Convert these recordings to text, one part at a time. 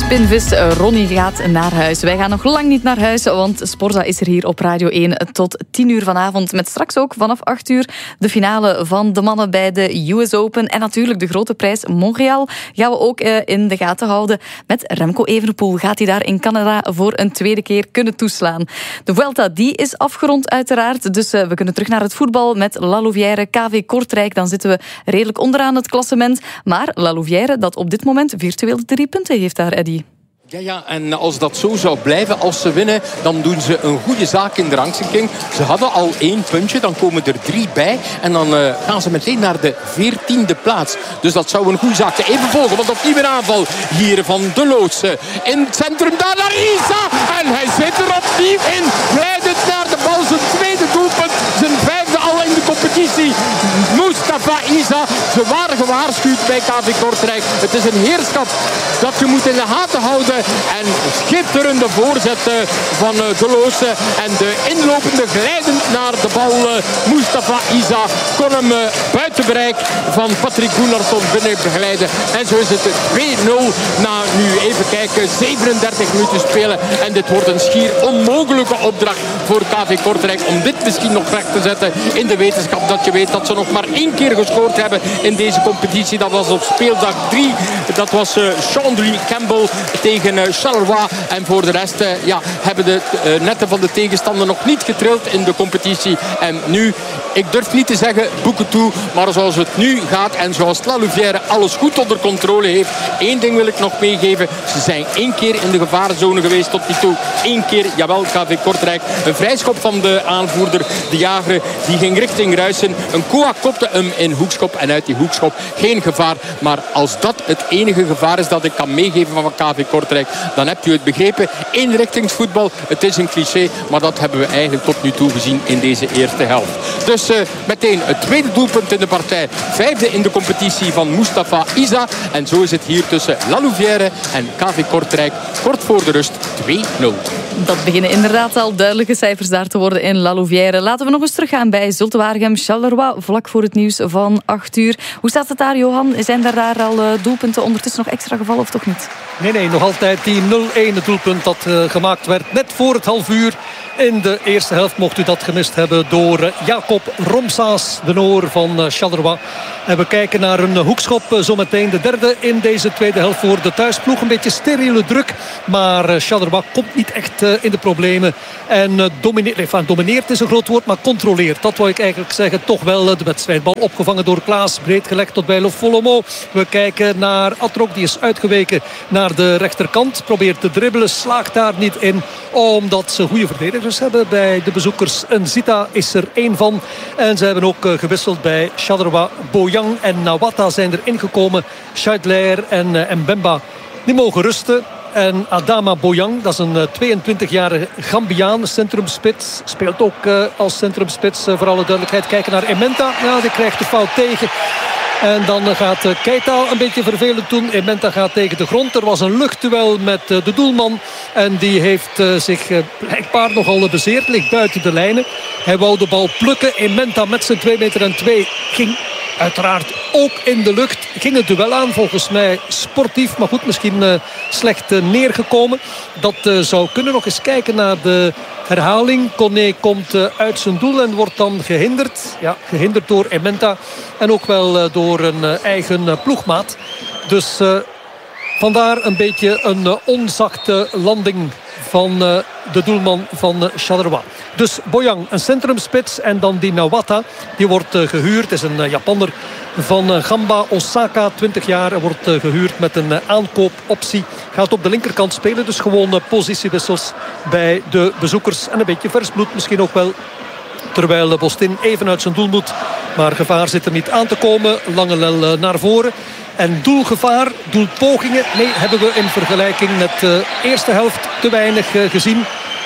Spinvis Ronnie gaat naar huis. Wij gaan nog lang niet naar huis, want Sporza is er hier op Radio 1 tot 10 uur vanavond. Met straks ook vanaf 8 uur de finale van de mannen bij de US Open. En natuurlijk de grote prijs Montreal gaan we ook in de gaten houden. Met Remco Evenepoel gaat hij daar in Canada voor een tweede keer kunnen toeslaan. De Vuelta die is afgerond uiteraard, dus we kunnen terug naar het voetbal met La Louvière, KV Kortrijk. Dan zitten we redelijk onderaan het klassement. Maar La Louvière dat op dit moment virtueel 3 punten heeft daar, Eddy. Ja, en als dat zo zou blijven, als ze winnen, dan doen ze een goede zaak in de rangschikking. Ze hadden al 1 puntje, dan komen er 3 bij. En dan gaan ze meteen naar de 14e plaats. Dus dat zou een goede zaak zijn. Even volgen, want opnieuw een aanval hier van De Loodse. In het centrum, daar naar Isa. En hij zit er opnieuw in. Glijdend naar de bal, zijn tweede doelpunt. Zijn 5e al in de competitie. Mustafa Isa. Ze waren gewaarschuwd bij KV Kortrijk. Het is een heerschap dat je moet in de gaten houden. En schitterende voorzet van De Loodse. En de inlopende glijdend naar de bal Mustafa Isa kon hem buiten bereik van Patrick Gunnarsson binnen begeleiden. En zo is het 2-0 na nu even kijken 37 minuten spelen. En dit wordt een schier onmogelijke opdracht voor KV Kortrijk om dit misschien nog recht te zetten in de wetenschap dat je weet dat ze nog maar 1 keer gescoord hebben in deze competitie. Dat was op speeldag 3. Dat was Chandry Campbell tegen Charleroi. En voor de rest hebben de netten van de tegenstander nog niet getrild in de competitie. En nu, ik durf niet te zeggen boeken toe, maar zoals het nu gaat en zoals La Louvière alles goed onder controle heeft. 1 ding wil ik nog meegeven. Ze zijn 1 keer in de gevarenzone geweest tot nu toe. 1 keer, jawel, KV Kortrijk. Een vrijschop van de aanvoerder, de jager, die ging richting Ruijsen. Een Koa kopte hem in hoekschop en uit die hoekschop geen gevaar. Maar als dat het enige gevaar is dat ik kan meegeven van KV Kortrijk, dan hebt u het begrepen. Eenrichtingsvoetbal, het is een cliché, maar dat hebben we eigenlijk tot nu toe gezien in deze eerste helft. Dus meteen het tweede doelpunt in de partij. 5e in de competitie van Mustafa Isa. En zo is het hier tussen La Louvière en KV Kortrijk. Kort voor de rust 2-0. Dat beginnen inderdaad al duidelijke cijfers daar te worden in La Louvière. Laten we nog eens teruggaan bij Zulte Waregem Charleroi, vlak voor het nieuws van 8 uur. Hoe staat het daar, Johan? Zijn daar al doelpunten ondertussen nog extra gevallen of toch niet? Nee, nog altijd die 0-1 doelpunt dat gemaakt werd net voor het half uur. In de eerste helft mocht u dat gemist hebben door Jacob Romsaas, de Noor van Charleroi. En we kijken naar een hoekschop, zometeen de derde in deze tweede helft voor de thuisploeg. Een beetje steriele druk, maar Charleroi komt niet echt in de problemen. En domineert is een groot woord, maar controleert. Dat wou ik eigenlijk zeggen, toch wel de wedstrijdbal opgevangen door Klaas. Breed gelegd tot bij Lofolomo. We kijken naar Atrok, die is uitgeweken naar de rechterkant. Probeert te dribbelen, slaagt daar niet in, omdat ze goede verdedigers hebben bij de bezoekers. En Zita is er 1 van. En ze hebben ook gewisseld bij Charleroi. Boyang en Nawata zijn er ingekomen. Scheidler en Mbemba, die mogen rusten. En Adama Boyang, dat is een 22-jarige Gambiaan, centrumspits. Speelt ook als centrumspits, voor alle duidelijkheid. Kijken naar Ementa, die krijgt de fout tegen. En dan gaat Keita een beetje vervelend doen. Ementa gaat tegen de grond. Er was een luchtduel met de doelman. En die heeft zich blijkbaar nogal bezeerd. Ligt buiten de lijnen. Hij wou de bal plukken. Ementa met zijn 2,2 meter ging uiteraard ook in de lucht. Ging het duel aan, volgens mij sportief. Maar goed, misschien slecht neergekomen. Dat zou kunnen. Nog eens kijken naar de herhaling. Koné komt uit zijn doel en wordt dan gehinderd. Ja, gehinderd door Ementa. En ook wel door een eigen ploegmaat. Dus vandaar een beetje een onzachte landing van de doelman van Charleroi. Dus Boyang, een centrumspits. En dan die Nawata, die wordt gehuurd. Het is een Japanner van Gamba Osaka, 20 jaar. Hij wordt gehuurd met een aankoopoptie. Gaat op de linkerkant spelen. Dus gewoon positiewissels bij de bezoekers. En een beetje vers bloed misschien ook wel. Terwijl Bostin even uit zijn doel moet. Maar gevaar zit er niet aan te komen. Lange lel naar voren. En doelgevaar, doelpogingen, nee, hebben we in vergelijking met de eerste helft te weinig gezien.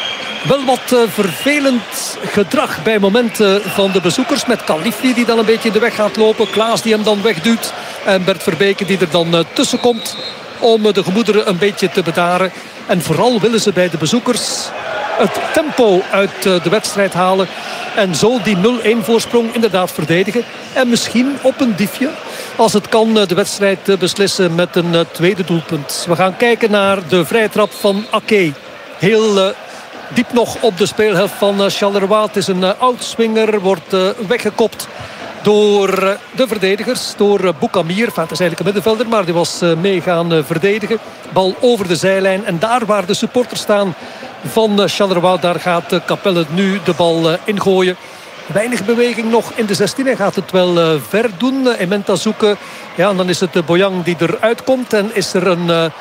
Wel wat vervelend gedrag bij momenten van de bezoekers. Met Khalifi die dan een beetje in de weg gaat lopen. Klaas die hem dan wegduwt. En Bert Verbeke die er dan tussen komt om de gemoederen een beetje te bedaren. En vooral willen ze bij de bezoekers het tempo uit de wedstrijd halen. En zo die 0-1 voorsprong inderdaad verdedigen. En misschien op een diefje, als het kan, de wedstrijd beslissen met een tweede doelpunt. We gaan kijken naar de vrije trap van Ake. Heel diep nog op de speelhelft van Charleroi. Het is een oudswinger, wordt weggekopt door de verdedigers, door Boukamir. Het is eigenlijk een middenvelder, maar die was mee gaan verdedigen. Bal over de zijlijn en daar waar de supporters staan van Charleroi, daar gaat Capelle nu de bal ingooien. Weinig beweging nog in de 16. Hij gaat het wel ver doen. Ementa zoeken. Ja, en dan is het Boyang die eruit komt. En is er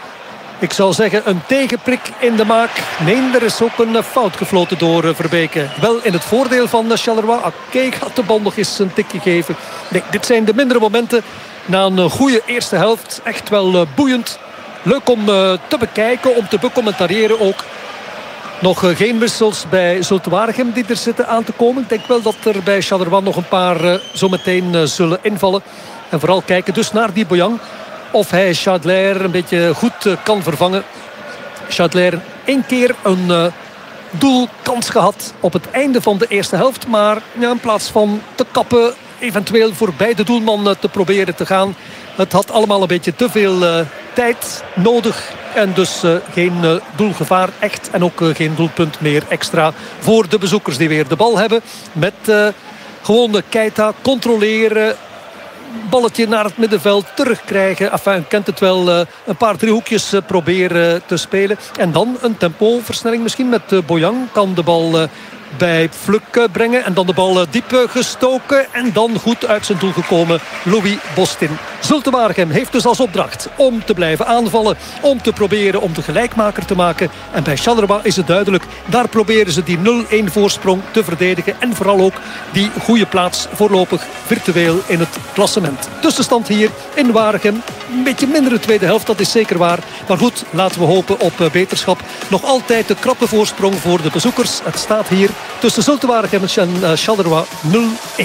ik zou zeggen, een tegenprik in de maak. Nee, er is ook een fout gefloten door Verbeke. Wel in het voordeel van Charleroi. Ake gaat de bal nog eens een tikje geven. Nee, dit zijn de mindere momenten na een goede eerste helft. Echt wel boeiend. Leuk om te bekijken, om te becommentariëren ook. Nog geen wissels bij Zulte Waregem die er zitten aan te komen. Ik denk wel dat er bij Charleroi nog een paar zometeen zullen invallen. En vooral kijken dus naar die Boyang. Of hij Chadler een beetje goed kan vervangen. Chadler 1 keer een doelkans gehad op het einde van de eerste helft. Maar ja, in plaats van te kappen, eventueel voorbij de doelman te proberen te gaan. Het had allemaal een beetje te veel tijd nodig. En dus geen doelgevaar echt. En ook geen doelpunt meer extra voor de bezoekers die weer de bal hebben. Met gewoon Keita controleren. Balletje naar het middenveld terugkrijgen. Enfin, kent het wel, een paar driehoekjes proberen te spelen. En dan een tempoversnelling misschien met Boyang. Kan de bal bij Fluk brengen. En dan de bal diep gestoken. En dan goed uit zijn doel gekomen Louis Bostin. Zulte Waregem heeft dus als opdracht om te blijven aanvallen. Om te proberen om de gelijkmaker te maken. En bij Charleroi is het duidelijk. Daar proberen ze die 0-1 voorsprong te verdedigen. En vooral ook die goede plaats voorlopig virtueel in het klassement. Tussenstand hier in Waregem. Een beetje mindere tweede helft, dat is zeker waar. Maar goed, laten we hopen op beterschap. Nog altijd de krappe voorsprong voor de bezoekers. Het staat hier tussen Zulte Waregem en Charleroi 0-1.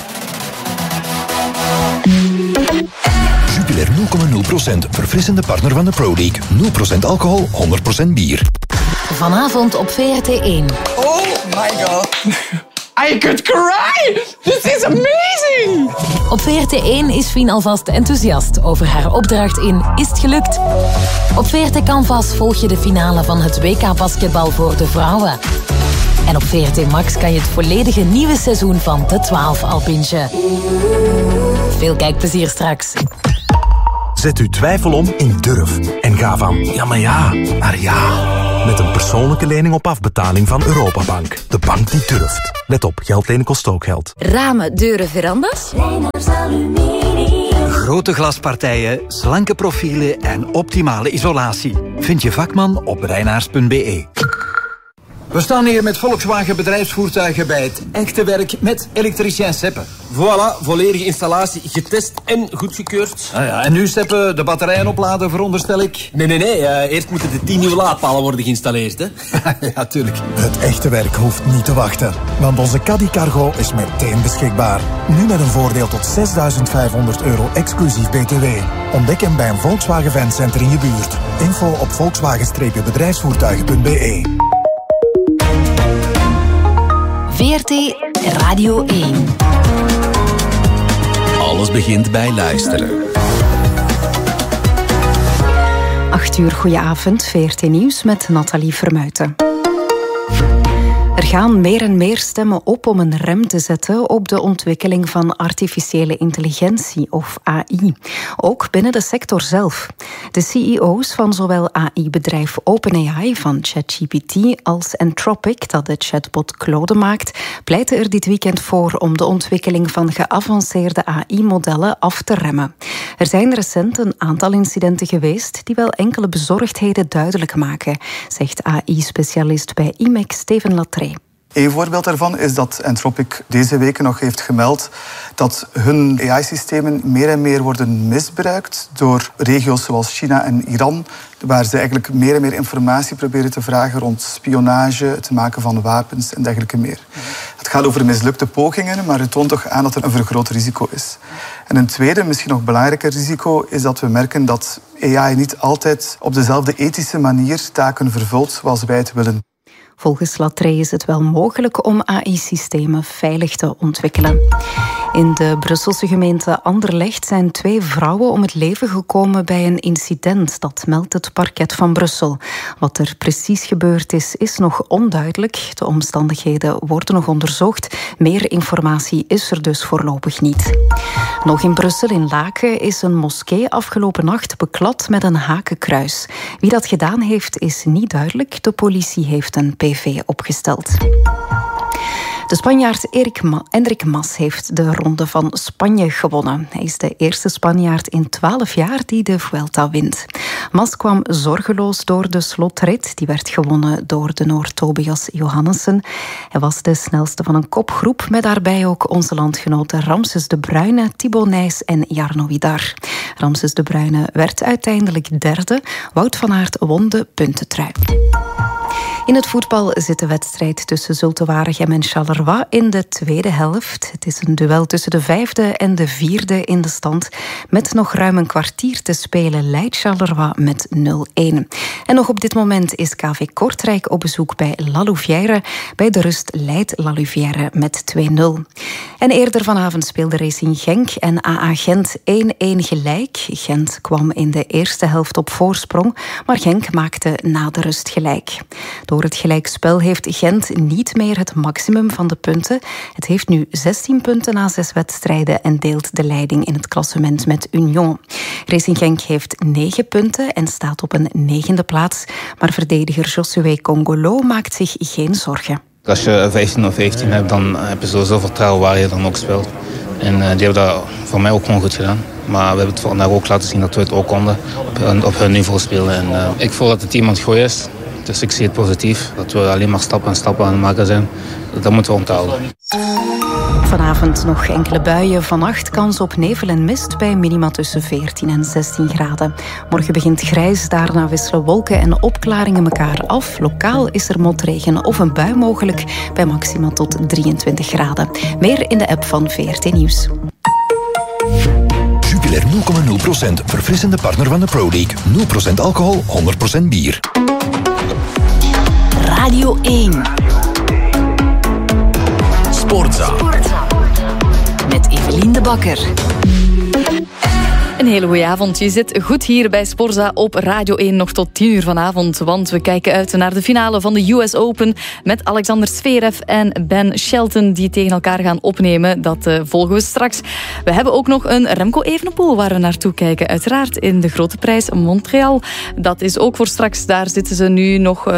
Jupiler 0,0%. Verfrissende partner van de Pro League. 0% alcohol, 100% bier. Vanavond op VRT1. Oh my god. I could cry! This is amazing! Op VRT1 is Fien alvast enthousiast over haar opdracht in Is het gelukt? Op VRT Canvas volg je de finale van het WK-basketbal voor de vrouwen. En op VRT Max kan je het volledige nieuwe seizoen van De 12 al bingen. Veel kijkplezier straks. Zet uw twijfel om in durf. En ga van ja, maar ja, naar ja. Met een persoonlijke lening op afbetaling van Europabank. De bank die durft. Let op, geld lenen kost ook geld. Ramen, deuren, verandas? Grote glaspartijen, slanke profielen en optimale isolatie. Vind je vakman op reinaars.be. We staan hier met Volkswagen bedrijfsvoertuigen bij het echte werk met elektricien Seppe. Voilà, volledige installatie getest en goedgekeurd. Ah ja, en nu Seppe, de batterijen opladen veronderstel ik? Nee. Eerst moeten de 10 nieuwe laadpalen worden geïnstalleerd, hè? Ja, tuurlijk. Het echte werk hoeft niet te wachten. Want onze Caddy Cargo is meteen beschikbaar. Nu met een voordeel tot €6.500 exclusief BTW. Ontdek hem bij een Volkswagen Fancenter in je buurt. Info op volkswagen-bedrijfsvoertuigen.be. VRT Radio 1. Alles begint bij luisteren. 8 uur, goedenavond. VRT Nieuws met Nathalie Vermuijten. Er gaan meer en meer stemmen op om een rem te zetten op de ontwikkeling van artificiële intelligentie, of AI. Ook binnen de sector zelf. De CEO's van zowel AI-bedrijf OpenAI van ChatGPT als Anthropic, dat de chatbot Claude maakt, pleiten er dit weekend voor om de ontwikkeling van geavanceerde AI-modellen af te remmen. Er zijn recent een aantal incidenten geweest die wel enkele bezorgdheden duidelijk maken, zegt AI-specialist bij IMEC Steven Latré. Een voorbeeld daarvan is dat Anthropic deze weken nog heeft gemeld dat hun AI-systemen meer en meer worden misbruikt door regio's zoals China en Iran, waar ze eigenlijk meer en meer informatie proberen te vragen rond spionage, het maken van wapens en dergelijke meer. Het gaat over mislukte pogingen, maar het toont toch aan dat er een vergroot risico is. En een tweede, misschien nog belangrijker risico, is dat we merken dat AI niet altijd op dezelfde ethische manier taken vervult zoals wij het willen. Volgens Latrey is het wel mogelijk om AI-systemen veilig te ontwikkelen. In de Brusselse gemeente Anderlecht zijn 2 vrouwen om het leven gekomen bij een incident. Dat meldt het parket van Brussel. Wat er precies gebeurd is nog onduidelijk. De omstandigheden worden nog onderzocht. Meer informatie is er dus voorlopig niet. Nog in Brussel, in Laken, is een moskee afgelopen nacht beklad met een hakenkruis. Wie dat gedaan heeft, is niet duidelijk. De politie heeft een PV opgesteld. De Spanjaard Enric Mas heeft de Ronde van Spanje gewonnen. Hij is de eerste Spanjaard in 12 jaar die de Vuelta wint. Mas kwam zorgeloos door de slotrit. Die werd gewonnen door de Noor Tobias Johannessen. Hij was de snelste van een kopgroep, met daarbij ook onze landgenoten Ramses de Bruyne, Thibaut Nys en Jarno Vidar. Ramses de Bruyne werd uiteindelijk derde. Wout van Aert won de puntentrui. In het voetbal zit de wedstrijd tussen Zulte Waregem en Charleroi in de tweede helft. Het is een duel tussen de 5e en de 4e in de stand. Met nog ruim een kwartier te spelen leidt Charleroi met 0-1. En nog op dit moment is KV Kortrijk op bezoek bij La Louvière. Bij de rust leidt La Louvière met 2-0. En eerder vanavond speelde Racing Genk en AA Gent 1-1 gelijk. Gent kwam in de eerste helft op voorsprong, maar Genk maakte na de rust gelijk. Door het gelijkspel heeft Gent niet meer het maximum van de punten. Het heeft nu 16 punten na 6 wedstrijden en deelt de leiding in het klassement met Union. Racing Genk heeft 9 punten en staat op een 9e plaats. Maar verdediger Josué Congolo maakt zich geen zorgen. Als je 15 of 15 hebt, dan heb je sowieso vertrouwen waar je dan ook speelt. En die hebben dat voor mij ook gewoon goed gedaan. Maar we hebben het vandaag ook laten zien dat we het ook konden. Op hun niveau spelen. En ik voel dat het team aan het gooien is. Dus ik zie het positief. Dat we alleen maar stappen aan het maken zijn. Dat moeten we onthouden. Vanavond nog enkele buien. Vannacht kans op nevel en mist bij minima tussen 14 en 16 graden. Morgen begint grijs, daarna wisselen wolken en opklaringen elkaar af. Lokaal is er motregen of een bui mogelijk bij maxima tot 23 graden. Meer in de app van VRT Nieuws. Jupiler 0,0%, verfrissende partner van de Pro League. 0% alcohol, 100% bier. Radio 1. Sportza. Met Evelien de Bakker. Een hele goede avond. Je zit goed hier bij Sporza op Radio 1 nog tot 10 uur vanavond. Want we kijken uit naar de finale van de US Open met Alexander Zverev en Ben Shelton die tegen elkaar gaan opnemen. Dat volgen we straks. We hebben ook nog een Remco Evenepoel waar we naartoe kijken. Uiteraard in de grote prijs Montreal. Dat is ook voor straks. Daar zitten ze nu nog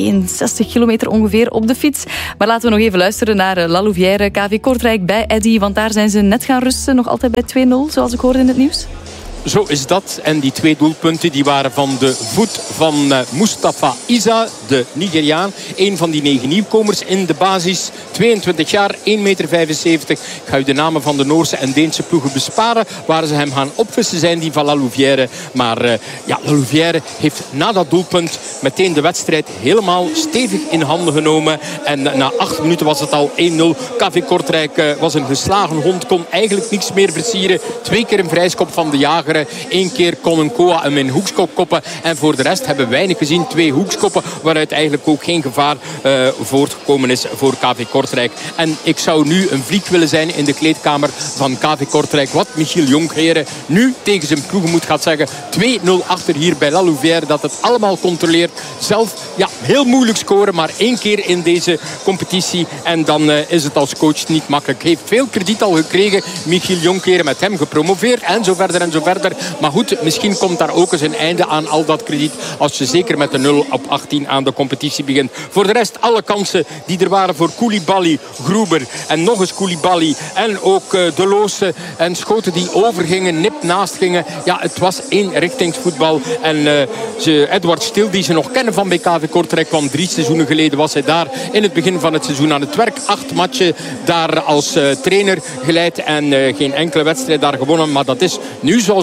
62 kilometer ongeveer op de fiets. Maar laten we nog even luisteren naar La Louvière, KV Kortrijk bij Eddy. Want daar zijn ze net gaan rusten. Nog altijd bij 2-0, zoals ik hoorde in het nieuws. Zo is dat. En die 2 doelpunten die waren van de voet van Mustafa Isa, de Nigeriaan. Een van die 9 nieuwkomers in de basis. 22 jaar, 1,75 meter. Ik ga u de namen van de Noorse en Deense ploegen besparen. Waar ze hem gaan opvissen zijn die van La Louvière. Maar La Louvière heeft na dat doelpunt meteen de wedstrijd helemaal stevig in handen genomen. En na 8 minuten was het al 1-0. KV Kortrijk was een geslagen hond. Kon eigenlijk niks meer versieren. 2 keer een vrijschop van de jager. 1 keer kon een Koa hem in hoekschop koppen. En voor de rest hebben we weinig gezien. 2 hoekskoppen waaruit eigenlijk ook geen gevaar voortgekomen is voor KV Kortrijk. En ik zou nu een vlieg willen zijn in de kleedkamer van KV Kortrijk. Wat Michiel Jonkheren nu tegen zijn ploegen moet gaan zeggen. 2-0 achter hier bij La Louvière. Dat het allemaal controleert. Zelf heel moeilijk scoren. Maar 1 keer in deze competitie. En dan is het als coach niet makkelijk. Heeft veel krediet al gekregen. Michiel Jonkheren met hem gepromoveerd. En zo verder en zo verder. Maar goed, misschien komt daar ook eens een einde aan al dat krediet. Als je zeker met de 0 op 18 aan de competitie begint. Voor de rest alle kansen die er waren voor Koulibaly, Gruber en nog eens Koulibaly. En ook De Loose. En schoten die overgingen, nipt naast gingen. Ja, het was eenrichtingsvoetbal. En Edward Stil, die ze nog kennen van BKV Kortrijk, kwam 3 seizoenen geleden. Was hij daar in het begin van het seizoen aan het werk. 8 matchen daar als trainer geleid. En geen enkele wedstrijd daar gewonnen. Maar dat is nu, zoals het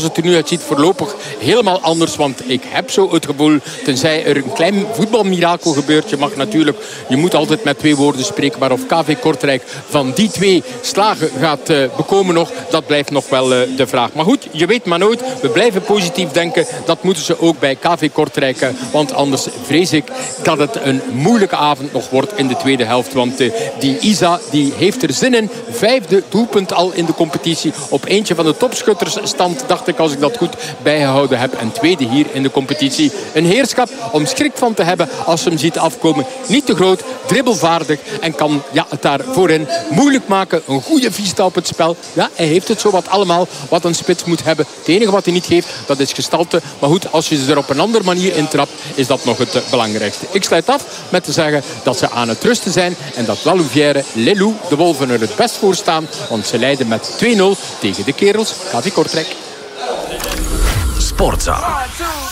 het er nu uitziet, voorlopig helemaal anders. Want ik heb zo het gevoel, tenzij er een klein voetbalmirakel gebeurt. Je moet altijd met 2 woorden spreken. Maar of KV Kortrijk van die 2 slagen gaat bekomen nog, dat blijft nog wel de vraag. Maar goed, je weet maar nooit. We blijven positief denken. Dat moeten ze ook bij KV Kortrijk. Want anders vrees ik dat het een moeilijke avond nog wordt in de tweede helft. Want die Isa die heeft er zin in. 5e doelpunt al in de competitie. Op eentje van de topschuttersstand, dacht ik, als ik dat goed bijgehouden heb. En 2e hier in de competitie. Een heerschap om schrik van te hebben als ze hem ziet afkomen. Niet te groot, dribbelvaardig en kan het daar voorin moeilijk maken. Een goede vista op het spel. Ja, hij heeft het zo wat allemaal wat een spits moet hebben. Het enige wat hij niet heeft, dat is gestalte. Maar goed, als je ze er op een andere manier intrapt, is dat nog het belangrijkste. Ik sluit af met te zeggen dat ze aan het rusten zijn en dat La Louvière, Lelou, de Wolven er het best voor staan. Want ze leiden met 2-0 tegen de kerels KV Kortrijk. Sportza.